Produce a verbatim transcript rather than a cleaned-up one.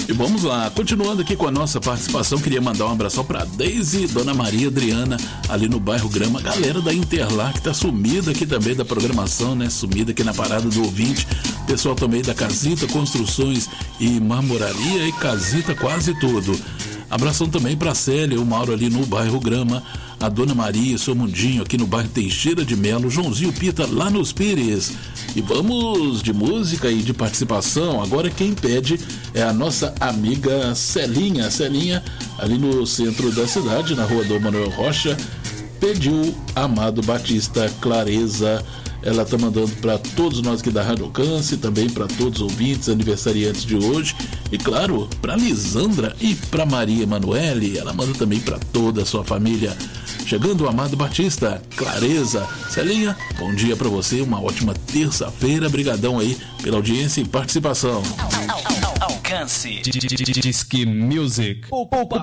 E vamos lá, continuando aqui com a nossa participação, queria mandar um abração pra Deise, Dona Maria Adriana, ali no bairro Grama, galera da Interlac, tá sumida aqui também da programação, né? Sumida aqui na parada do ouvinte, pessoal também da Casita Construções e Marmoraria e Casita Quase Tudo. Abração também pra Célia, o Mauro ali no bairro Grama, a Dona Maria, seu Mundinho aqui no bairro Teixeira de Melo, Joãozinho Pita lá nos Pires. E vamos de música e de participação. Agora quem pede é a nossa amiga Celinha. Celinha, ali no centro da cidade, na rua do Manuel Rocha, pediu Amado Batista, Clareza. Ela tá mandando para todos nós aqui da Rádio Alcance, também para todos os ouvintes, aniversariantes de hoje. E claro, para Lisandra e para Maria Emanuele. Ela manda também para toda a sua família. Chegando o Amado Batista, Clareza. Celinha, bom dia para você, uma ótima terça-feira. Brigadão aí pela audiência e participação. Alcance Disque Music. Poupa